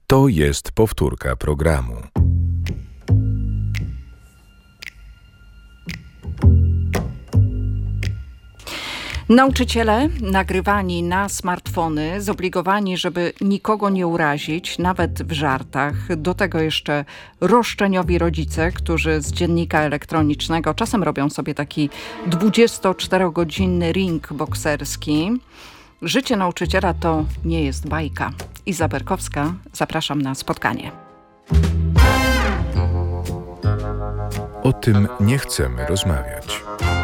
To jest powtórka programu. Nauczyciele nagrywani na smartfony, zobligowani, żeby nikogo nie urazić, nawet w żartach. Do tego jeszcze roszczeniowi rodzice, którzy z dziennika elektronicznego czasem robią sobie taki 24-godzinny ring bokserski. Życie nauczyciela to nie jest bajka. Iza Berkowska, zapraszam na spotkanie. O tym nie chcemy rozmawiać.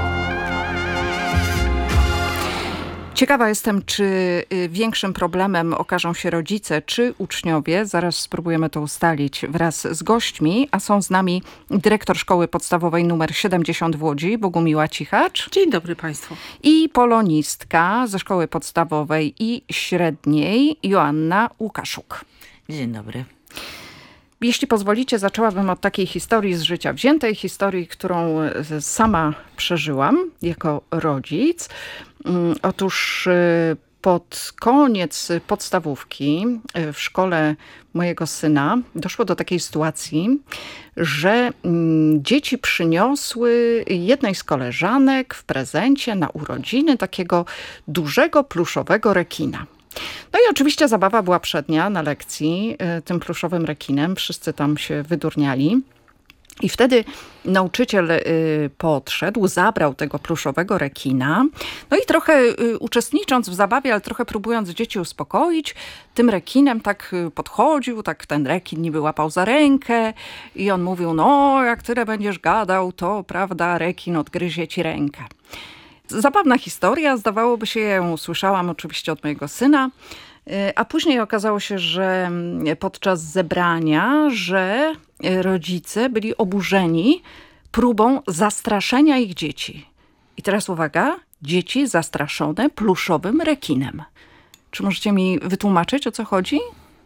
Ciekawa jestem, czy większym problemem okażą się rodzice, czy uczniowie. Zaraz spróbujemy to ustalić wraz z gośćmi, a są z nami dyrektor Szkoły Podstawowej nr 70 w Łodzi, Bogumiła Cichacz. Dzień dobry Państwu. I polonistka ze Szkoły Podstawowej i Średniej, Joanna Łukaszuk. Dzień dobry. Jeśli pozwolicie, zaczęłabym od takiej historii z życia wziętej, historii, którą sama przeżyłam jako rodzic. Otóż pod koniec podstawówki w szkole mojego syna doszło do takiej sytuacji, że dzieci przyniosły jednej z koleżanek w prezencie na urodziny takiego dużego pluszowego rekina. No i oczywiście zabawa była przednia na lekcji tym pluszowym rekinem. Wszyscy tam się wydurniali. I wtedy nauczyciel podszedł, zabrał tego pluszowego rekina. No i trochę uczestnicząc w zabawie, ale trochę próbując dzieci uspokoić, tym rekinem tak podchodził, tak ten rekin niby łapał za rękę i on mówił, no jak tyle będziesz gadał, to prawda, rekin odgryzie ci rękę. Zabawna historia, zdawałoby się, ja ją usłyszałam oczywiście od mojego syna, a później okazało się, że podczas zebrania, że rodzice byli oburzeni próbą zastraszenia ich dzieci. I teraz uwaga, dzieci zastraszone pluszowym rekinem. Czy możecie mi wytłumaczyć, o co chodzi?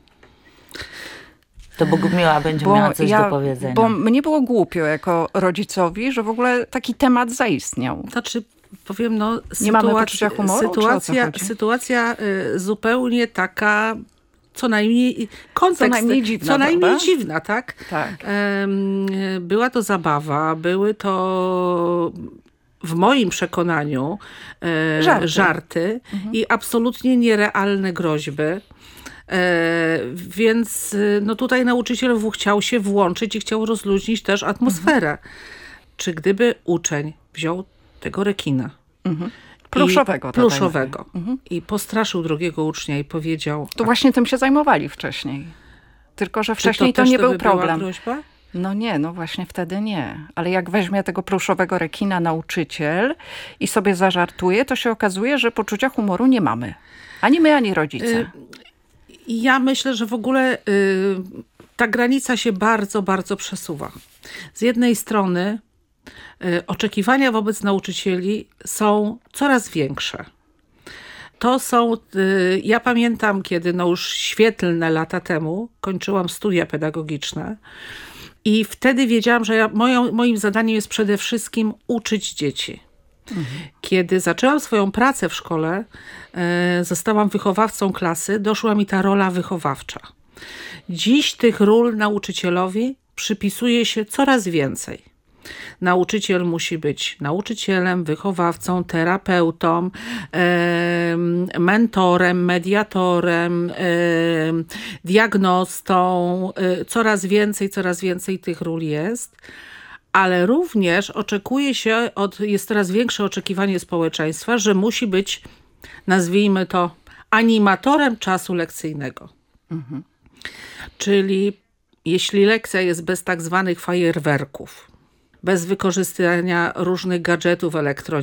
To Bogumiła będzie miała coś do powiedzenia. Bo mnie było głupio jako rodzicowi, że w ogóle taki temat zaistniał. Znaczy, powiem, no, nie mamy poczucia humoru? Sytuacja zupełnie taka, co najmniej kontekst, co najmniej dziwna, tak? Tak. Była to zabawa, były to w moim przekonaniu żarty i absolutnie nierealne groźby. Więc no tutaj nauczyciel chciał się włączyć i chciał rozluźnić też atmosferę. Czy gdyby uczeń wziął tego rekina pluszowego i postraszył drugiego ucznia i powiedział... To właśnie tym się zajmowali wcześniej. Tylko, że wcześniej to nie był problem. Była groźba? No nie, no właśnie wtedy nie. Ale jak weźmie tego pluszowego rekina nauczyciel i sobie zażartuje, to się okazuje, że poczucia humoru nie mamy. Ani my, ani rodzice. Ja myślę, że w ogóle ta granica się bardzo, bardzo przesuwa. Z jednej strony oczekiwania wobec nauczycieli są coraz większe. To są, ja pamiętam, kiedy już świetlne lata temu kończyłam studia pedagogiczne i wtedy wiedziałam, że moim zadaniem jest przede wszystkim uczyć dzieci. Kiedy zaczęłam swoją pracę w szkole, zostałam wychowawcą klasy, doszła mi ta rola wychowawcza. Dziś tych ról nauczycielowi przypisuje się coraz więcej. Nauczyciel musi być nauczycielem, wychowawcą, terapeutą, mentorem, mediatorem, diagnostą. Coraz więcej tych ról jest. Ale również jest coraz większe oczekiwanie społeczeństwa, że musi być, nazwijmy to, animatorem czasu lekcyjnego. Czyli jeśli lekcja jest bez tak zwanych fajerwerków, bez wykorzystania różnych gadżetów elektronicznych,